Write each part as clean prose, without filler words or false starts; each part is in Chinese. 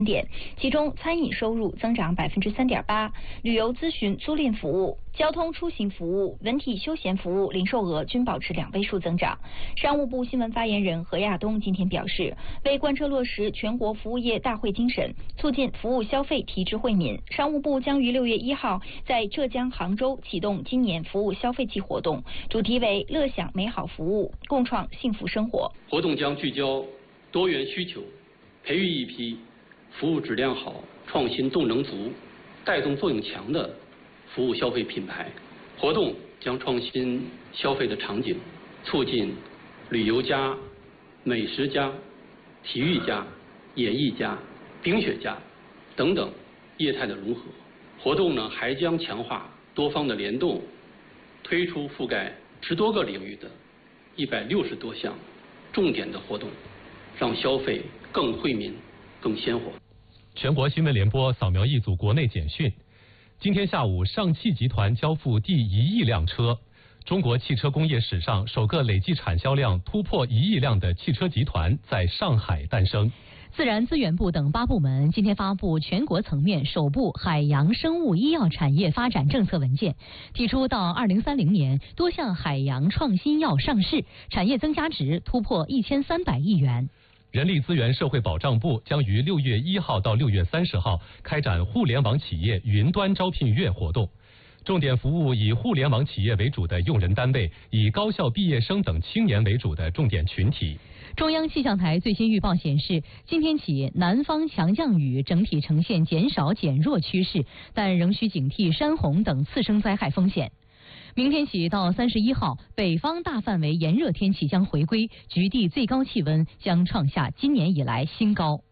点，其中餐饮收入增长3.8%，旅游咨询租赁服务、交通出行服务、文体休闲服务零售额均保持2位数增长。商务部新闻发言人何亚东今天表示，为贯彻落实全国服务业大会精神，促进服务消费提质惠民，商务部将于6月1号在浙江杭州启动今年服务消费季活动，主题为乐享美好服务，共创幸福生活。 活动将聚焦多元需求，培育一批服务质量好、创新动能足、带动作用强的服务消费品牌。活动将创新消费的场景，促进旅游加、美食加、体育加、演艺加、冰雪加等等业态的融合。活动呢还将强化多方的联动，推出覆盖10多个领域的160多项重点的活动，让消费更惠民、更鲜活。 全国新闻联播扫描一组国内简讯。今天下午，上汽集团交付第1亿辆车，中国汽车工业史上首个累计产销量突破1亿辆的汽车集团在上海诞生。 自然资源部等8部门今天发布全国层面首部海洋生物医药产业发展政策文件，提出到2030年多项海洋创新药上市，产业增加值突破1300亿元。 人力资源社会保障部将于6月1号到6月30号开展互联网企业云端招聘月活动，重点服务以互联网企业为主的用人单位，以高校毕业生等青年为主的重点群体。 中央气象台最新预报显示，今天起南方强降雨整体呈现减少减弱趋势，但仍需警惕山洪等次生灾害风险。明天起到31号，北方大范围炎热天气将回归，局地最高气温将创下今年以来新高。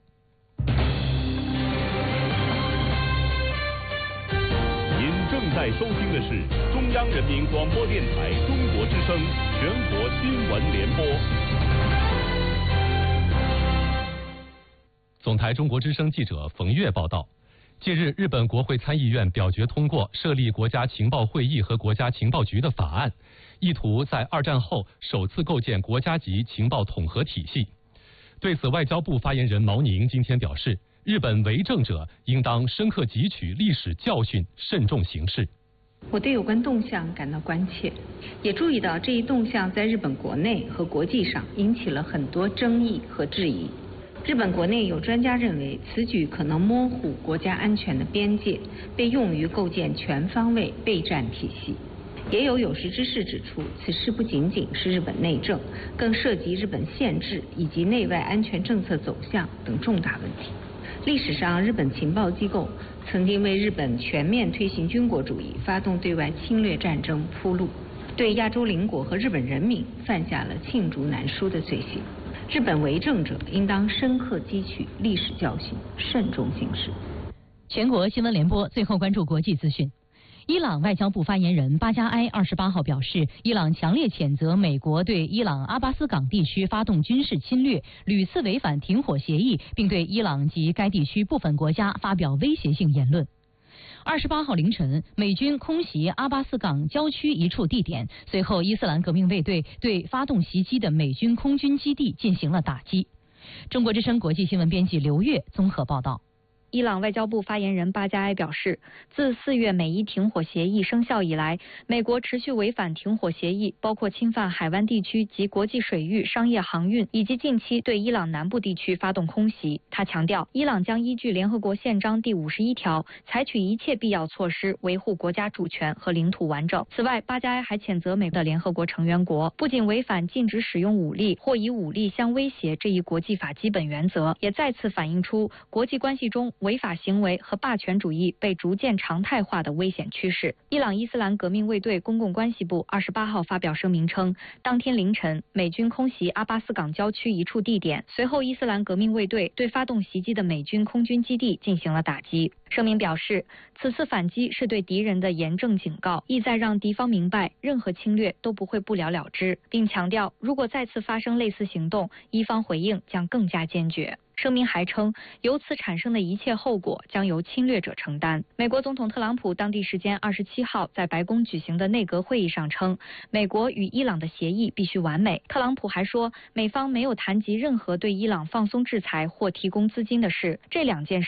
您正在收听的是中央人民广播电台中国之声全国新闻联播。 总台中国之声记者冯月报道。近日，日本国会参议院表决通过设立国家情报会议和国家情报局的法案，意图在2战后首次构建国家级情报统合体系。对此，外交部发言人毛宁今天表示，日本为政者应当深刻汲取历史教训，慎重行事。 我对有关动向感到关切，也注意到这一动向在日本国内和国际上引起了很多争议和质疑。日本国内有专家认为，此举可能模糊国家安全的边界，被用于构建全方位备战体系。也有识之士指出，此事不仅仅是日本内政，更涉及日本宪制以及内外安全政策走向等重大问题。历史上，日本情报机构曾经为日本全面推行军国主义、发动对外侵略战争铺路，对亚洲邻国和日本人民犯下了罄竹难书的罪行。日本为政者应当深刻汲取历史教训，慎重行事。 全国新闻联播最后关注国际资讯。伊朗外交部发言人巴加埃28号表示，伊朗强烈谴责美国对伊朗阿巴斯港地区发动军事侵略，屡次违反停火协议，并对伊朗及该地区部分国家发表威胁性言论。28号凌晨，美军空袭阿巴斯港郊区一处地点，随后伊斯兰革命卫队对发动袭击的美军空军基地进行了打击。中国之声国际新闻编辑刘月综合报道。 伊朗外交部发言人巴加埃表示，自4月美伊停火协议生效以来，美国持续违反停火协议，包括侵犯海湾地区及国际水域商业航运，以及近期对伊朗南部地区发动空袭。他强调，伊朗将依据联合国宪章第51条，采取一切必要措施，维护国家主权和领土完整。此外，巴加埃还谴责美国的联合国成员国不仅违反禁止使用武力或以武力相威胁这一国际法基本原则，也再次反映出国际关系中违法行为和霸权主义被逐渐常态化的危险趋势。伊朗伊斯兰革命卫队公共关系部28号发表声明称，当天凌晨，美军空袭阿巴斯港郊区一处地点，随后伊斯兰革命卫队对发动袭击的美军空军基地进行了打击。声明表示，此次反击是对敌人的严正警告，意在让敌方明白任何侵略都不会不了了之，并强调如果再次发生类似行动，伊方回应将更加坚决。 声明还称，由此产生的一切后果将由侵略者承担。美国总统特朗普当地时间27号在白宫举行的内阁会议上称，美国与伊朗的协议必须完美。特朗普还说，美方没有谈及任何对伊朗放松制裁或提供资金的事，这两件事